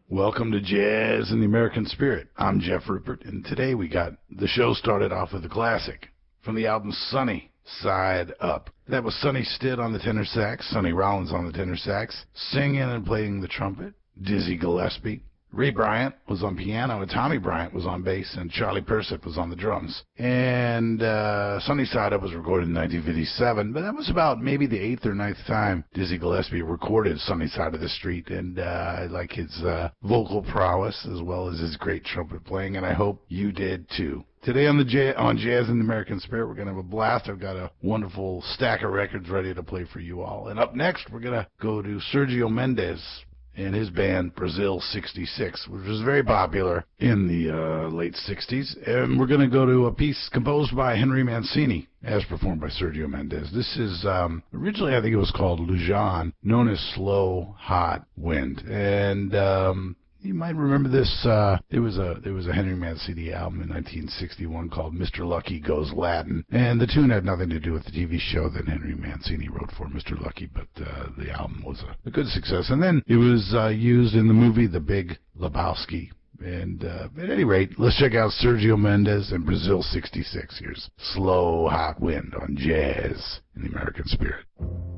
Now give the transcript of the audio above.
Welcome to Jazz in the American Spirit. I'm Jeff Rupert, and today we got the show started off with a classic from the album Sunny, Side Up. That was Sonny Stitt on the tenor sax, Sonny Rollins on the tenor sax, singing and playing the trumpet, Dizzy Gillespie. Ray Bryant was on piano, and Tommy Bryant was on bass, and Charlie Persip was on the drums. And Sunny Side Up was recorded in 1957, but that was about maybe the 8th or 9th time Dizzy Gillespie recorded Sunny Side of the Street, and I like his vocal prowess as well as his great trumpet playing, and I hope you did too. Today on Jazz in the American Spirit, we're going to have a blast. I've got a wonderful stack of records ready to play for you all. And up next, we're going to go to Sergio Mendes and his band Brazil 66, which was very popular in the late 60s. And we're going to go to a piece composed by Henry Mancini, as performed by Sergio Mendes. This is, originally I think it was called Lujan, known as Slow, Hot Wind. And you might remember this. There was a Henry Mancini album in 1961 called Mr. Lucky Goes Latin, and the tune had nothing to do with the TV show that Henry Mancini wrote for Mr. Lucky, but the album was a good success. And then it was used in the movie The Big Lebowski. And at any rate, let's check out Sergio Mendes and Brazil 66. Here's Slow Hot Wind on Jazz in the American Spirit.